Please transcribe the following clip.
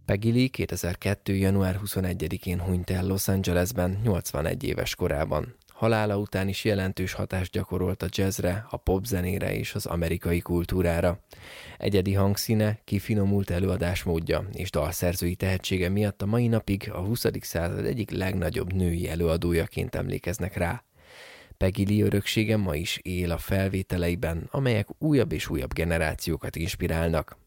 Peggy Lee 2002. január 21-én hunyt el Los Angelesben 81 éves korában. Halála után is jelentős hatást gyakorolt a jazzre, a popzenére és az amerikai kultúrára. Egyedi hangszíne, kifinomult előadásmódja és dalszerzői tehetsége miatt a mai napig a 20. század egyik legnagyobb női előadójaként emlékeznek rá. Peggy Lee öröksége ma is él a felvételeiben, amelyek újabb és újabb generációkat inspirálnak.